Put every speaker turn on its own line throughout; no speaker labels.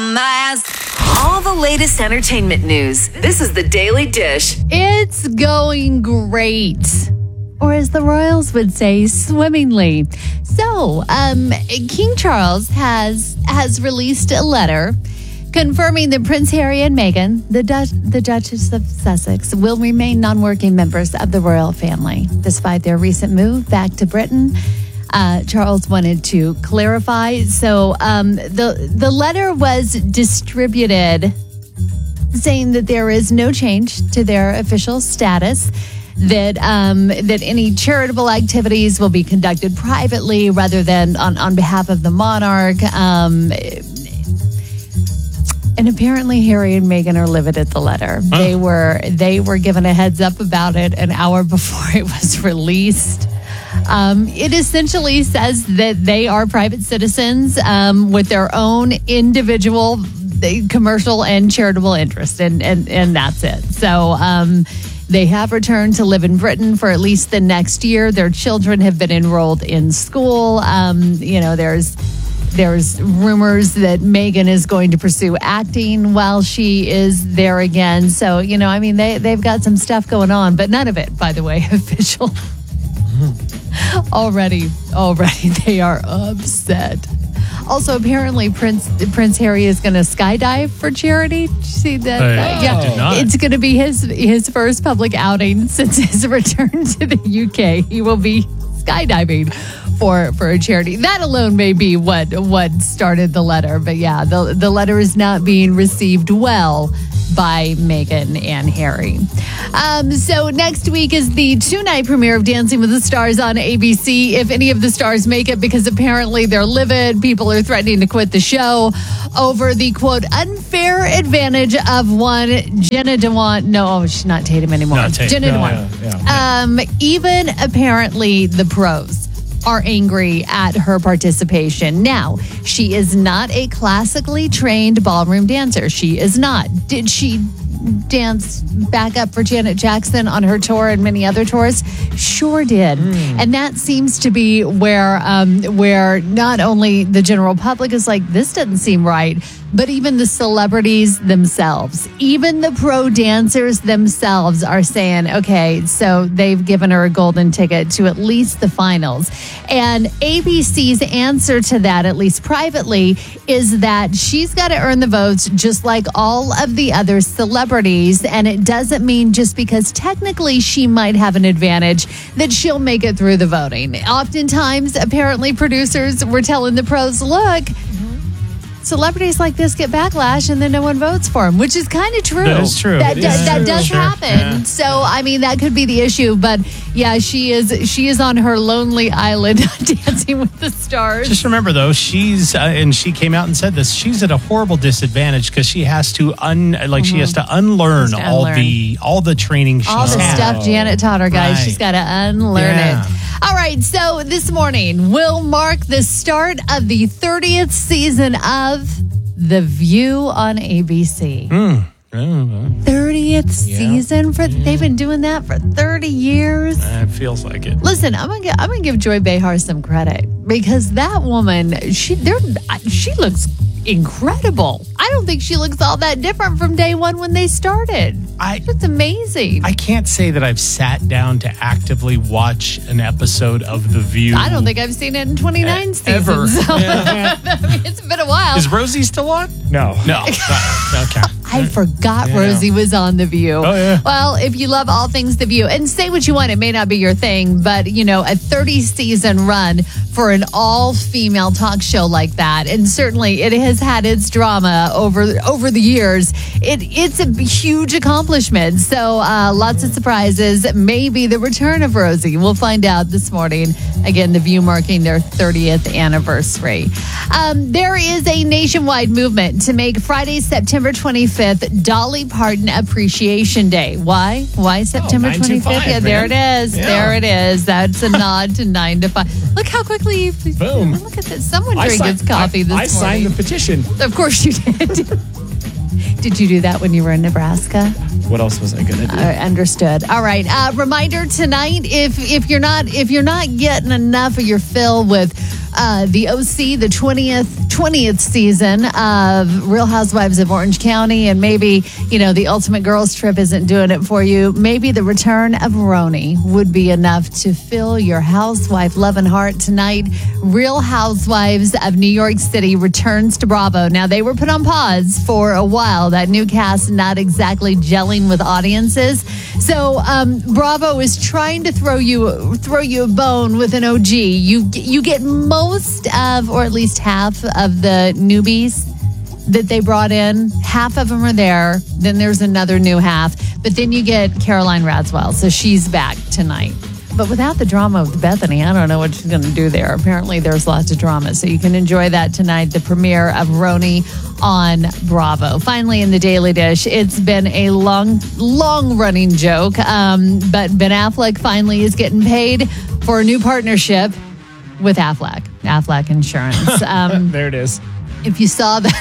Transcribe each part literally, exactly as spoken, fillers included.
compromise. All the latest entertainment news. This is the Daily Dish.
It's going great. Or as the Royals would say, swimmingly. So, um, King Charles has has released a letter confirming that Prince Harry and Meghan, the, Dutch, the Duchess of Sussex, will remain non-working members of the royal family, despite their recent move back to Britain. Uh, Charles wanted to clarify. So um, the the letter was distributed saying that there is no change to their official status, that um, that any charitable activities will be conducted privately rather than on, on behalf of the monarch. Um, and apparently Harry and Meghan are livid at the letter. Huh? They were they were given a heads up about it an hour before it was released. Um, it essentially says that they are private citizens um, with their own individual commercial and charitable interests, and, and, and that's it. So um, they have returned to live in Britain for at least the next year. Their children have been enrolled in school. Um, you know, there's there's rumors that Meghan is going to pursue acting while she is there again. So, you know, I mean, they, they've got some stuff going on, but none of it, by the way, official. Already, already they are upset. Also, apparently, Prince Prince Harry is going to skydive for charity. Did you see that?
I
uh, yeah,
did not.
It's going to be his his first public outing since his return to the U K. He will be skydiving for for a charity. That alone may be what what started the letter. But yeah, the the letter is not being received well by Meghan and Harry. Um, so next week is the two-night premiere of Dancing with the Stars on A B C. If any of the stars make it, because apparently they're livid, people are threatening to quit the show over the, quote, unfair advantage of one Jenna Dewan. No, oh, she's not Tatum anymore.
Not Tatum.
Jenna
No,
Dewan.
yeah, yeah.
Um, even apparently the pros are angry at her participation. Now, she is not a classically trained ballroom dancer. She is not. Did she dance back up for Janet Jackson on her tour and many other tours? Sure did. Mm. And that seems to be where um, where not only the general public is like, this doesn't seem right, but even the celebrities themselves, even the pro dancers themselves are saying, okay, so they've given her a golden ticket to at least the finals. And A B C's answer to that, at least privately, is that she's got to earn the votes just like all of the other celebrities. And it doesn't mean just because technically she might have an advantage that she'll make it through the voting. Oftentimes, apparently, producers were telling the pros, look, celebrities like this get backlash and then no one votes for them, which is kind of true.
That is true.
That,
It
does,
is
that
true.
does
Sure.
happen.
Yeah.
So, I mean, that could be the issue. But yeah, she is she is on her lonely island dancing with the stars.
Just remember, though, she's, uh, and she came out and said this, she's at a horrible disadvantage because she has to, un, like, she has to unlearn,
Has to
all
unlearn.
the all the training she's
All the
had.
stuff Janet taught her, guys.
Right.
She's got to unlearn
Yeah.
it. All right, so this morning will mark the start of the thirtieth season of The View on A B C.
Mm. Mm.
thirtieth
Yeah.
season for they've been doing that for thirty years.
It feels like it.
Listen, I'm gonna I'm gonna give Joy Behar some credit because that woman, she there she looks incredible. I don't think she looks all that different from day one when they started.
I
It's amazing.
I can't say that I've sat down to actively watch an episode of The View.
I don't think I've seen it in twenty-nine seasons.
ever.
So, I mean, it's been a while.
Is Rosie still on?
No.
No. okay.
I forgot
Yeah.
Rosie was on The View.
Oh, yeah.
Well, if you love all things The View, and say what you want, it may not be your thing, but, you know, a thirty-season run for an all-female talk show like that, and certainly it has had its drama over over the years, it it's a huge accomplishment. So uh, lots of surprises. Maybe the return of Rosie. We'll find out this morning. Again, The View marking their thirtieth anniversary. Um, there is a nationwide movement to make Friday, September twenty-fifth, Dolly Parton Appreciation Day. Why? Why September
nine to
twenty-fifth?
five,
Yeah, there it
man.
is.
Yeah.
There it is. That's a nod to nine to five. Look how quickly you...
Boom.
Look at this. Someone
I
drink
signed-
his coffee
I,
this
I
morning.
signed the petition.
Of course you did. Did you do that when you were in Nebraska?
What else was I gonna do?
Uh, understood. All right. Uh, reminder tonight: if if you're not if you're not getting enough of your fill with uh, the O C, the twentieth twentieth season of Real Housewives of Orange County, and maybe, you know, the Ultimate Girls Trip isn't doing it for you. Maybe the return of Roni would be enough to fill your housewife loving heart tonight. Real Housewives of New York City returns to Bravo. Now, they were put on pause for a while. That new cast not exactly gelling with audiences. So um, Bravo is trying to throw you throw you a bone with an O G. You you get most of, or at least half of the newbies that they brought in. Half of them are there. Then there's another new half. But then you get Caroline Radswell. So she's back tonight. But without the drama of Bethany, I don't know what she's going to do there. Apparently, there's lots of drama. So you can enjoy that tonight, the premiere of Roni on Bravo. Finally, in the Daily Dish, it's been a long, long-running joke. Um, but Ben Affleck finally is getting paid for a new partnership with Aflac, Aflac Insurance. Um,
There it is.
if you saw the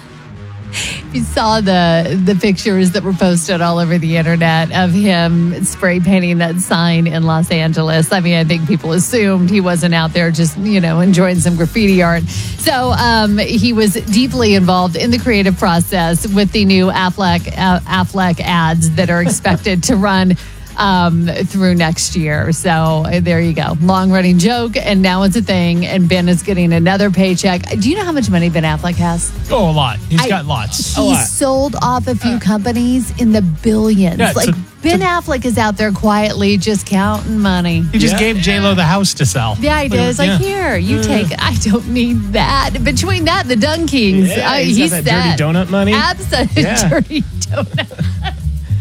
if you saw the the pictures that were posted all over the internet of him spray painting that sign in Los Angeles, I mean, I think people assumed he wasn't out there just, you know, enjoying some graffiti art. So um, he was deeply involved in the creative process with the new Aflac uh, Aflac ads that are expected to run um, through next year. So uh, there you go. Long running joke. And now it's a thing. And Ben is getting another paycheck. Do you know how much money Ben Affleck has?
Oh, a lot. He's
I-
got lots.
He sold off a few companies in the billions.
Yeah, it's
like
a-
Ben Affleck is out there quietly just counting money.
He just
Yeah.
gave J-Lo the house to sell.
Yeah, he did. It's like,
Yeah.
here, you take it. I don't need that. Between that, the Dung Kings,
Yeah,
uh,
he's
he's
got that
set.
dirty donut money.
Absolutely
Yeah.
dirty donut.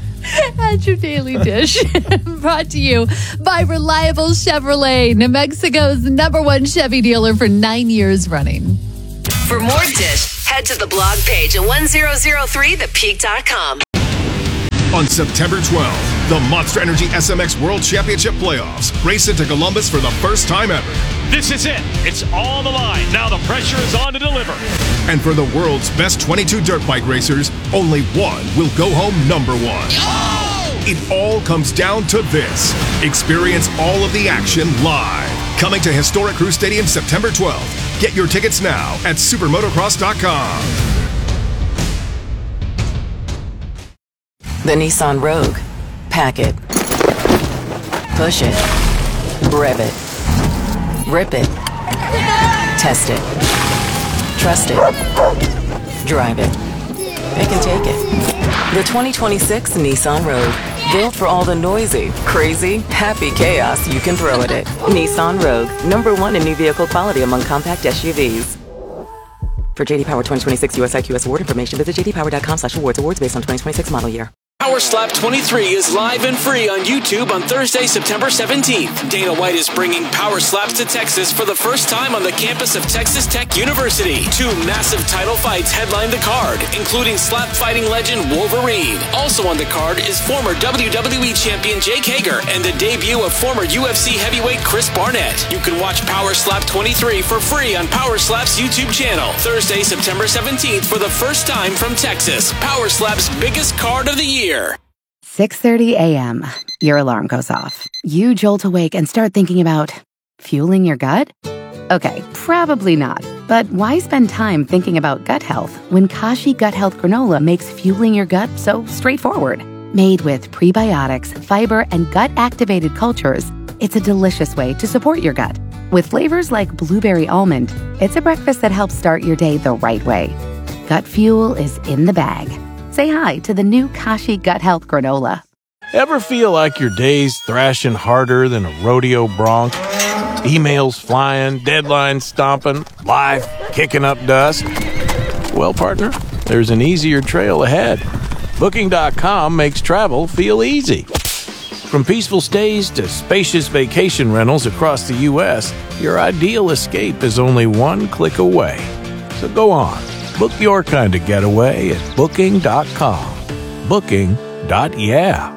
That's your Daily Dish. Brought to you by Reliable Chevrolet, New Mexico's number one Chevy dealer for nine years running.
For more Dish, head to the blog page at ten oh three the peak dot com.
On September twelfth, the Monster Energy S M X World Championship Playoffs race into Columbus for the first time ever.
This is it. It's all on the line. Now the pressure is on to deliver.
And for the world's best twenty-two dirt bike racers, only one will go home number one. It all comes down to this. Experience all of the action live. Coming to historic Crew Stadium September twelfth. Get your tickets now at supermotocross dot com.
The Nissan Rogue. Pack it. Push it. Rev it. Rip it. Test it. Trust it. Drive it. Pick and take it. The twenty twenty-six Nissan Rogue. Built for all the noisy, crazy, happy chaos you can throw at it. Nissan Rogue. Number one in new vehicle quality among compact S U Vs. For J D Power twenty twenty-six U S I Q S award information, visit j d power dot com slash awards. Awards based on twenty twenty-six model year.
Power Slap twenty-three is live and free on YouTube on Thursday, September seventeenth. Dana White is bringing Power Slaps to Texas for the first time on the campus of Texas Tech University. Two massive title fights headline the card, including slap fighting legend Wolverine. Also on the card is former W W E champion Jake Hager and the debut of former U F C heavyweight Chris Barnett. You can watch Power Slap twenty-three for free on Power Slap's YouTube channel. Thursday, September seventeenth for the first time from Texas. Power Slap's biggest card of the year.
six thirty a.m. Your alarm goes off. You jolt awake and start thinking about fueling your gut? Okay, probably not. But why spend time thinking about gut health when Kashi Gut Health Granola makes fueling your gut so straightforward? Made with prebiotics, fiber, and gut-activated cultures, it's a delicious way to support your gut. With flavors like blueberry almond, it's a breakfast that helps start your day the right way. Gut fuel is in the bag. Say hi to the new Kashi Gut Health Granola.
Ever feel like your day's thrashing harder than a rodeo bronc? Emails flying, deadlines stomping, life kicking up dust? Well, partner, there's an easier trail ahead. Booking dot com makes travel feel easy. From peaceful stays to spacious vacation rentals across the U S, your ideal escape is only one click away. So go on. Book your kind of getaway at booking dot com. Booking. Yeah.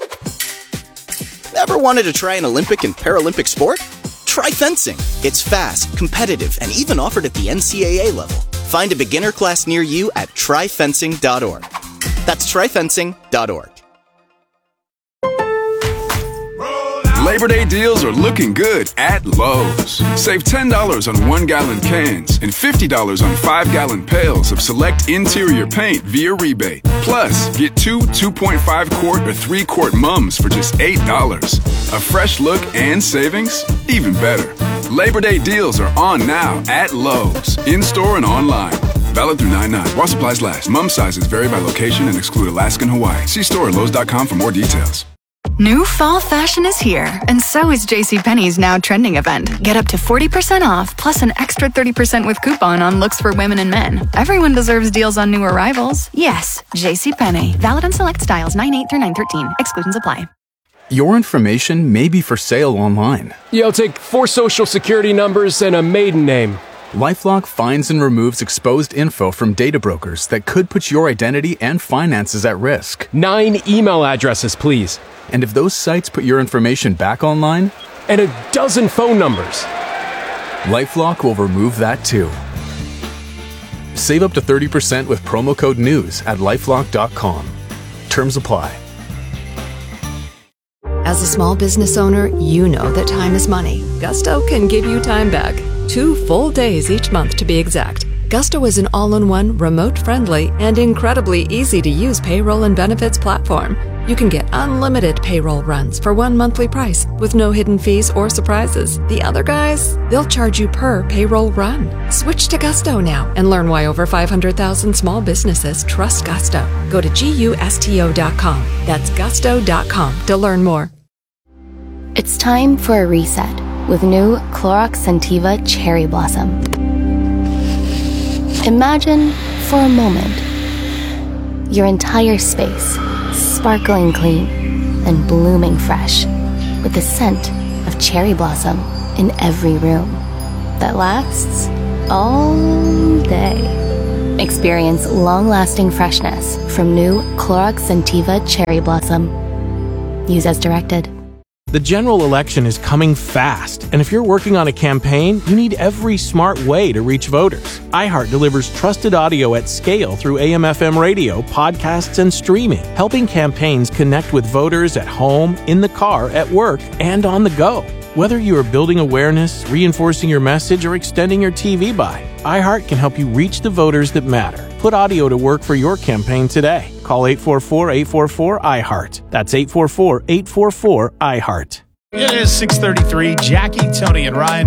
Ever wanted to try an Olympic and Paralympic sport? Try fencing. It's fast, competitive, and even offered at the N C A A level. Find a beginner class near you at try fencing dot org. That's try fencing dot org.
Labor Day deals are looking good at Lowe's. Save ten dollars on one-gallon cans and fifty dollars on five-gallon pails of select interior paint via rebate. Plus, get two two point five quart or three quart mums for just eight dollars. A fresh look and savings? Even better. Labor Day deals are on now at Lowe's, in-store and online. Valid through nine nine. While supplies last. Mum sizes vary by location and exclude Alaska and Hawaii. See store at lowes dot com for more details.
New fall fashion is here, and so is JCPenney's Now Trending event. Get up to forty percent off, plus an extra thirty percent with coupon on looks for women and men. Everyone deserves deals on new arrivals. Yes, JCPenney. Valid on select styles nine eight through nine thirteen. Exclusions apply.
Your information may be for sale online.
Yo, take four social security numbers and a maiden name.
LifeLock finds and removes exposed info from data brokers that could put your identity and finances at risk.
Nine email addresses, please.
And if those sites put your information back online?
And a dozen phone numbers.
LifeLock will remove that too. Save up to thirty percent with promo code NEWS at lifelock dot com. Terms apply.
As a small business owner, you know that time is money. Gusto can give you time back. Two full days each month to be exact. Gusto is an all-in-one, remote-friendly, and incredibly easy-to-use payroll and benefits platform. You can get unlimited payroll runs for one monthly price with no hidden fees or surprises. The other guys, they'll charge you per payroll run. Switch to Gusto now and learn why over five hundred thousand small businesses trust Gusto. Go to gusto dot com. That's gusto dot com to learn more.
It's time for a reset with new Clorox Scentiva Cherry Blossom. Imagine, for a moment, your entire space sparkling clean and blooming fresh with the scent of cherry blossom in every room that lasts all day. Experience long-lasting freshness from new Clorox Scentiva Cherry Blossom. Use as directed.
The general election is coming fast, and if you're working on a campaign, you need every smart way to reach voters. iHeart delivers trusted audio at scale through A M F M radio, podcasts, and streaming, helping campaigns connect with voters at home, in the car, at work, and on the go. Whether you are building awareness, reinforcing your message, or extending your T V buy, iHeart can help you reach the voters that matter. Put audio to work for your campaign today. Call eight four four, eight four four, I heart. That's eight four four, eight four four, I heart.
It is six thirty-three. Jackie, Tony, and Ryan